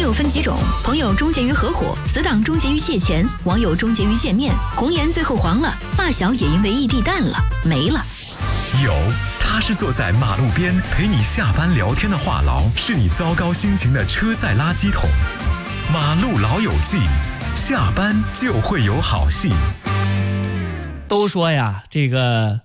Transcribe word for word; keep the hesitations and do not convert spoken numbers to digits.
友分几种，朋友终结于合伙，死党终结于借钱，网友终结于见面，红颜最后黄了，发小也因为异地淡了，没了。 有，他是坐在马路边陪你下班聊天的话痨，是你糟糕心情的车载垃圾桶。马路老友记，下班就会有好戏。 都说呀，这个